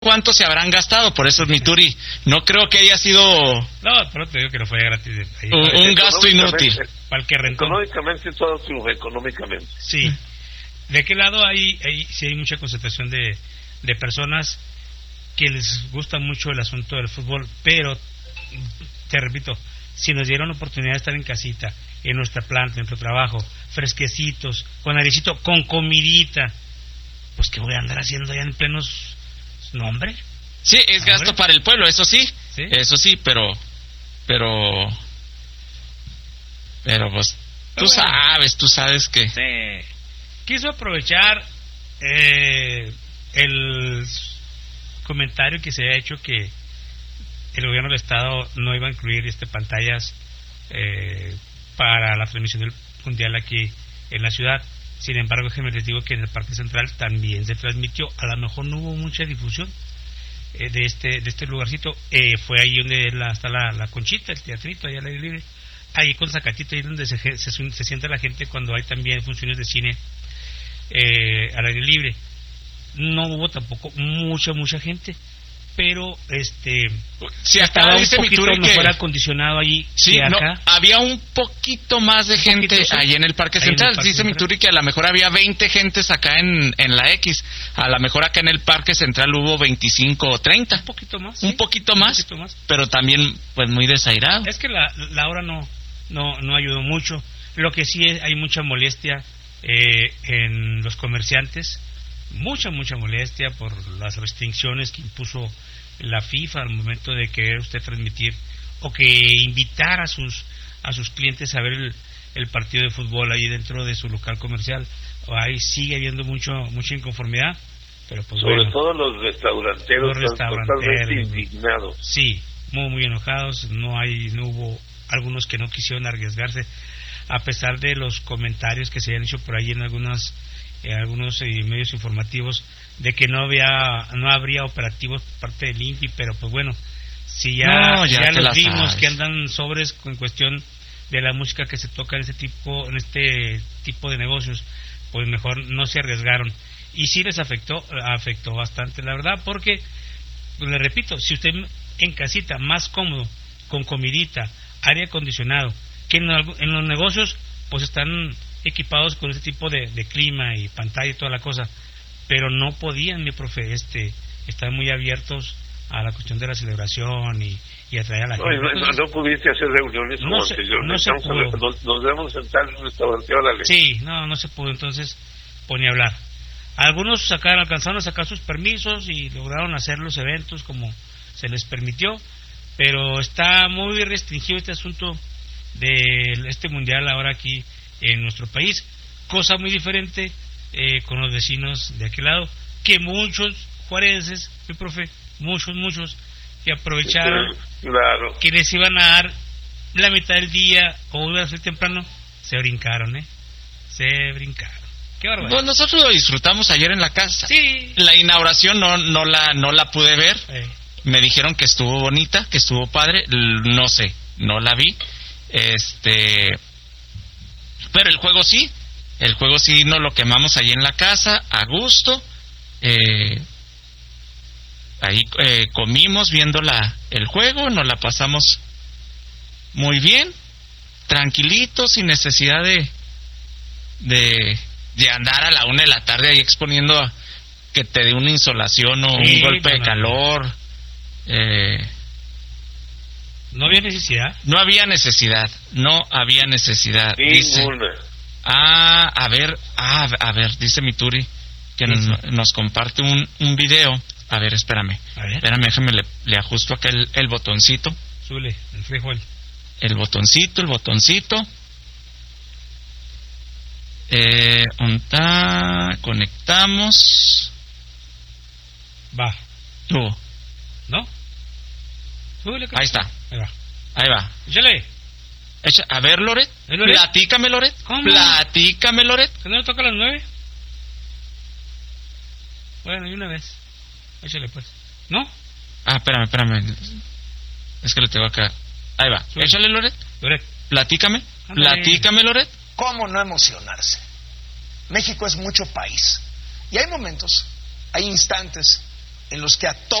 cuánto se habrán gastado, por eso Mituri, no creo que haya sido... No, pero te digo que no fue gratis. Un gasto inútil. Para el que rentó. Económicamente todo triunfa, económicamente. Sí. ¿De qué lado sí hay mucha concentración de personas que les gusta mucho el asunto del fútbol? Pero, te repito, si nos dieron la oportunidad de estar en casita, en nuestra planta, en nuestro trabajo, fresquecitos, con airecito, con comidita, pues ¿qué voy a andar haciendo allá en plenos... ¿No, hombre? Sí, es gasto para el pueblo, eso sí. ¿Sí? Eso sí, pero pues tú sabes que... Sí. Quiso aprovechar el comentario que se ha hecho que el gobierno del estado no iba a incluir pantallas para la transmisión del mundial aquí en la ciudad. Sin embargo, les digo que en el Parque Central también se transmitió. A lo mejor no hubo mucha difusión de este lugarcito. Fue ahí donde está la Conchita, el teatrito, allá al aire libre. Ahí con Zacatito, ahí donde se sienta la gente cuando hay también funciones de cine al aire libre. No hubo tampoco mucha gente, pero si estaba un poquito mejor que... acondicionado allí sí, que acá. No, había un poquito más de gente ahí en el Parque Central. Dice Mituri que a lo mejor había 20 gentes acá en la X, a lo mejor acá en el Parque Central hubo 25 o 30. Un poquito más. Un poquito más, pero también pues muy desairado. Es que la hora no ayudó mucho. Lo que sí hay mucha molestia en los comerciantes, mucha molestia por las restricciones que impuso la FIFA al momento de querer usted transmitir o que invitar a sus clientes a ver el partido de fútbol ahí dentro de su local comercial. Ahí sigue habiendo mucha inconformidad, pero pues sobre todo los restauranteros están totalmente indignados. Sí, muy enojados. No hubo algunos que no quisieron arriesgarse a pesar de los comentarios que se habían hecho por ahí en algunos medios informativos de que no habría operativos por parte del INPI, pero pues bueno, si ya los vimos que andan sobres con cuestión de la música que se toca en este tipo de negocios, pues mejor no se arriesgaron. Y sí les afectó bastante, la verdad, porque pues le repito, si usted en casita más cómodo, con comidita, aire acondicionado, que en los negocios pues están equipados con ese tipo de clima y pantalla y toda la cosa, pero no podían, mi profe, están muy abiertos a la cuestión de la celebración y atraer a la gente. No pudiste hacer reuniones como anteriormente. Nos debemos sentar en un restaurante, órale. Sí, no se pudo, entonces ponía a hablar. Algunos alcanzaron a sacar sus permisos y lograron hacer los eventos como se les permitió, pero está muy restringido este asunto de este mundial ahora aquí en nuestro país, cosa muy diferente con los vecinos de aquel lado, que muchos juarenses, mi profe, muchos que aprovecharon, claro, que les iban a dar la mitad del día o iban a ser temprano, se brincaron. Qué barbaridad. Pues nosotros lo disfrutamos ayer en la casa. Sí. La inauguración no la pude ver. Me dijeron que estuvo bonita, que estuvo padre, no sé, no la vi. Pero el juego sí nos lo quemamos ahí en la casa, a gusto. Ahí comimos viendo el juego, nos la pasamos muy bien, tranquilitos, sin necesidad de andar a la 1 de la tarde ahí exponiendo a que te dé una insolación o un golpe de calor. ¿No había necesidad? No había necesidad. Dice, a ver, dice Mituri que nos comparte un video. A ver, espérame, déjame le ajusto acá el botoncito. Súbele, el frijol. El botoncito. Conectamos. Va. Tú. ¿No? Súbele. Ahí está. Ahí va. Échale. A ver, Loret. Platícame, Loret. ¿Cómo? Platícame, Loret. ¿Que no le toca a las 9? Bueno, y una vez. Échale, pues. ¿No? Espérame. Es que lo tengo acá. Ahí va. Sí. Échale, Loret. Platícame. Platícame, Loret. ¿Cómo no emocionarse? México es mucho país. Y hay momentos, hay instantes en los que a